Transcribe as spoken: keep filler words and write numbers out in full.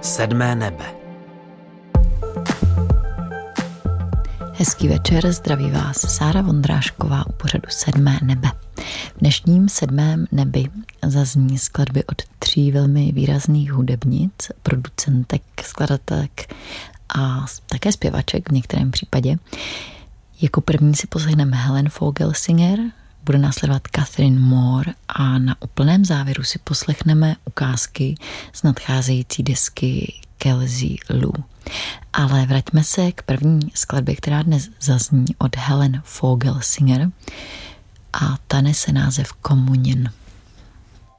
Sedmé nebe. Hezký večer, zdraví vás Sára Vondrášková u pořadu Sedmé nebe. V dnešním Sedmém nebi zazní skladby od tří velmi výrazných hudebnic, producentek, skladatelek a také zpěvaček v některém případě. Jako první si poslechneme Helen Vogelsinger, bude následovat Catherine Moore a na úplném závěru si poslechneme ukázky z nadcházející desky Kelsey Lu. Ale vraťme se k první skladbě, která dnes zazní od Helen Vogelsinger a ta nese název Communion.